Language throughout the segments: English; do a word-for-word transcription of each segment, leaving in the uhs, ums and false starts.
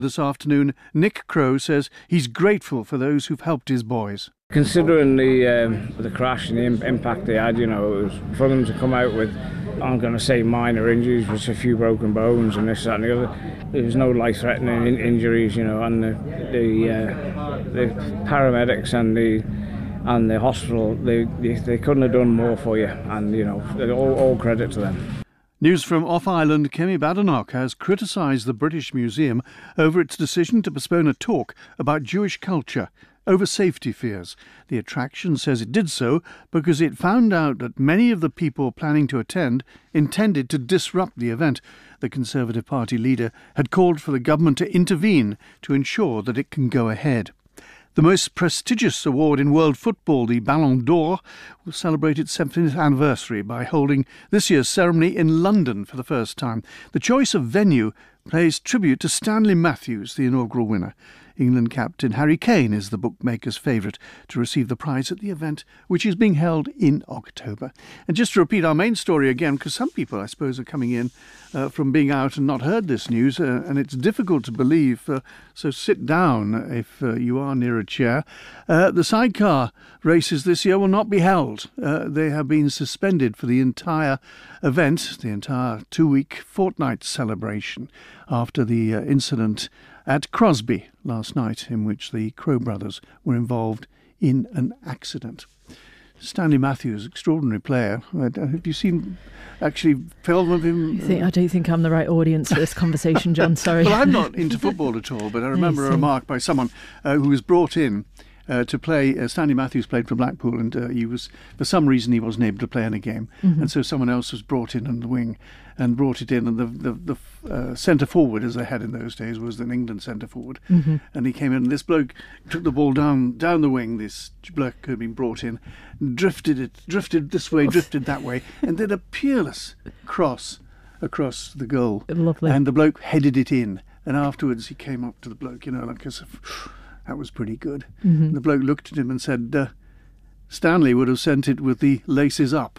This afternoon, Nick Crowe says he's grateful for those who've helped his boys. Considering the um, the crash and the im- impact they had, you know, it was for them to come out with, I'm going to say minor injuries, just a few broken bones and this, that and the other. There was no life-threatening in- injuries, you know, and the the, uh, the paramedics and the and the hospital, they, they they couldn't have done more for you, and, you know, all, all credit to them. News from off-island, Kemi Badenoch has criticised the British Museum over its decision to postpone a talk about Jewish culture over safety fears. The attraction says it did so because it found out that many of the people planning to attend intended to disrupt the event. The Conservative Party leader had called for the government to intervene to ensure that it can go ahead. The most prestigious award in world football, the Ballon d'Or, will celebrate its seventieth anniversary by holding this year's ceremony in London for the first time. The choice of venue pays tribute to Stanley Matthews, the inaugural winner. England captain Harry Kane is the bookmakers' favourite to receive the prize at the event, which is being held in October. And just to repeat our main story again, because some people, I suppose, are coming in uh, from being out and not heard this news, uh, and it's difficult to believe, uh, so sit down if uh, you are near a chair. Uh, the sidecar races this year will not be held. Uh, they have been suspended for the entire event, the entire two-week fortnight celebration, after the uh, incident at Crosby last night, in which the Crowe brothers were involved in an accident. Stanley Matthews, extraordinary player. Have you seen actually film of him? I, think, I don't think I'm the right audience for this conversation, John, sorry. Well, I'm not into football at all, but I remember a remark by someone uh, who was brought in Uh, to play. uh, Stanley Matthews played for Blackpool, and uh, he was, for some reason, he wasn't able to play in a game, mm-hmm. and so someone else was brought in on the wing and brought it in, and the the, the uh, centre forward, as they had in those days, was an England centre forward, mm-hmm. and he came in, and this bloke took the ball down down the wing. This bloke who had been brought in, drifted it, drifted this way, drifted that way, and did a peerless cross across the goal. Lovely. And the bloke headed it in, and afterwards he came up to the bloke, you know, like as if, that was pretty good. Mm-hmm. And the bloke looked at him and said, uh, Stanley would have sent it with the laces up.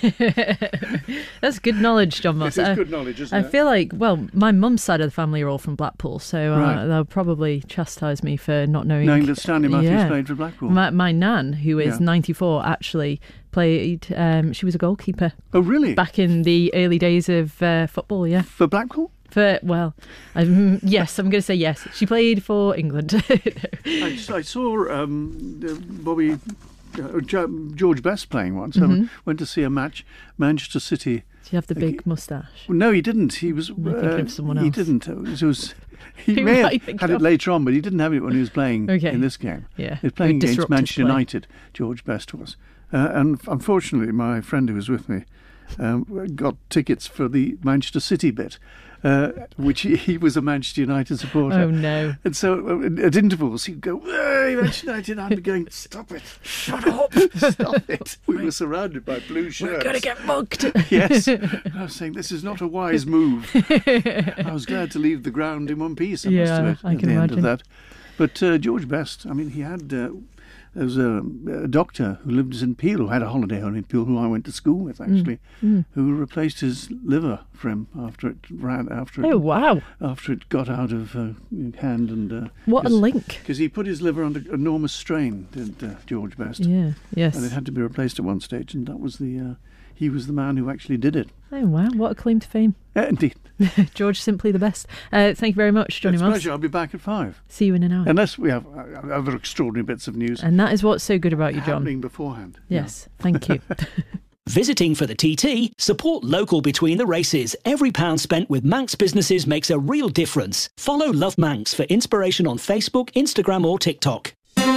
That's good knowledge, John Moss. It is good knowledge, isn't I it? I feel like, well, my mum's side of the family are all from Blackpool, so uh, right. they'll probably chastise me for not knowing. Knowing that Stanley Matthews yeah. played for Blackpool. My, my nan, who is yeah. ninety-four, actually played, um, she was a goalkeeper. Oh, really? Back in the early days of uh, football, yeah. For Blackpool? For, well, um, yes, I'm going to say yes. She played for England. I, I saw um, uh, Bobby, uh, George Best playing once. Mm-hmm. I went to see a match, Manchester City. Did you have the big moustache? Well, no, he didn't. He was. I'm thinking uh, of someone else. He didn't. It was, it was, he Who may am I have thinking had of? it later on, but he didn't have it when he was playing Okay. in this game. Yeah. He was playing Very against disruptive Manchester play. United, George Best was. Uh, and unfortunately, my friend who was with me um, got tickets for the Manchester City bit. Uh, which he, he was a Manchester United supporter. Oh, no. And so uh, at intervals he'd go, hey, Manchester United, and I'd be going, stop it, shut up, stop it. We were surrounded by blue shirts. We're going to get mugged. Yes. I was saying, this is not a wise move. I was glad to leave the ground in one piece, I must Yeah, admit, I at can the imagine. end of that. But uh, George Best, I mean, he had... Uh, there was a, a doctor who lived in Peel, who had a holiday home in Peel, who I went to school with, actually, Mm. Mm. who replaced his liver for him after it ran, after it, Oh, wow. after it got out of uh, hand. and uh, What a link. Because he put his liver under enormous strain, did uh, George Best. Yeah, yes. And it had to be replaced at one stage, and that was the... Uh, he was the man who actually did it. Oh, wow. What a claim to fame. Uh, indeed. George, simply the best. Uh, thank you very much, Johnny It's a Moss. pleasure. I'll be back at five. See you in an hour. Unless we have uh, other extraordinary bits of news And that is what's so good about you, John. happening beforehand. Yes, thank you. Visiting for the T T? Support local between the races. Every pound spent with Manx businesses makes a real difference. Follow Love Manx for inspiration on Facebook, Instagram or TikTok.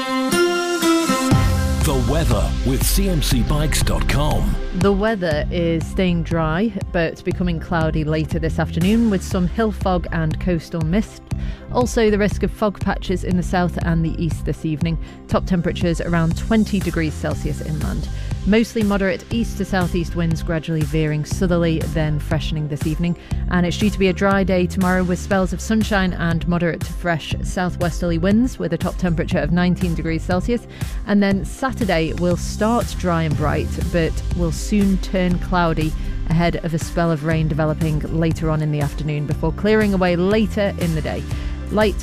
The weather with C M C bikes dot com. The weather is staying dry, but becoming cloudy later this afternoon with some hill fog and coastal mist. Also, the risk of fog patches in the south and the east this evening. Top temperatures around twenty degrees Celsius inland. Mostly moderate east to southeast winds gradually veering southerly, then freshening this evening. And it's due to be a dry day tomorrow with spells of sunshine and moderate to fresh southwesterly winds with a top temperature of nineteen degrees Celsius. And then Saturday will start dry and bright, but will soon turn cloudy ahead of a spell of rain developing later on in the afternoon before clearing away later in the day. Light